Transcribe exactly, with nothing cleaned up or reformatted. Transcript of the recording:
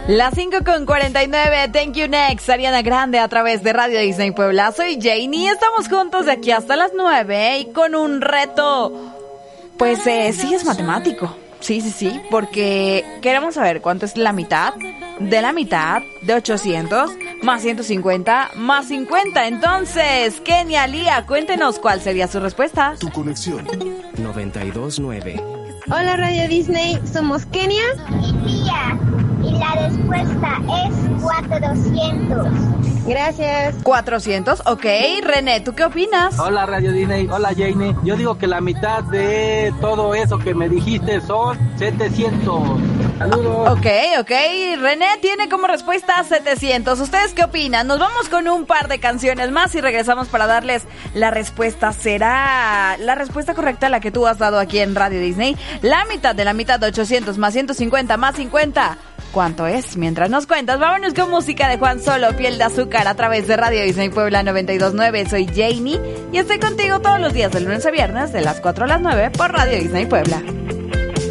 Las cinco con cuarenta y nueve, Thank You Next, Ariana Grande a través de Radio Disney Puebla. Soy Janie, estamos juntos de aquí hasta las nueve y con un reto, pues eh, sí es matemático. Sí, sí, sí, porque queremos saber cuánto es la mitad de la mitad de ochocientos más ciento cincuenta más cincuenta. Entonces, Kenia, Lía, cuéntenos cuál sería su respuesta. Tu conexión. noventa y dos punto nueve. Hola Radio Disney, somos Kenia y Lía. Y la respuesta es cuatrocientos. Gracias. cuatrocientos, ok. René, ¿tú qué opinas? Hola Radio Disney, hola Janie. Yo digo que la mitad de todo eso que me dijiste son setecientos. Saludos. Ok, ok. René tiene como respuesta setecientos. ¿Ustedes qué opinan? Nos vamos con un par de canciones más y regresamos para darles la respuesta. ¿Será la respuesta correcta la que tú has dado aquí en Radio Disney? La mitad de la mitad de ochocientos más ciento cincuenta más cincuenta. ¿Cuánto es? Mientras nos cuentas, vámonos con música de Juan Solo, Piel de Azúcar, a través de Radio Disney Puebla noventa y dos punto nueve. Soy Janie y estoy contigo todos los días de lunes a viernes de las cuatro a las nueve por Radio Disney Puebla.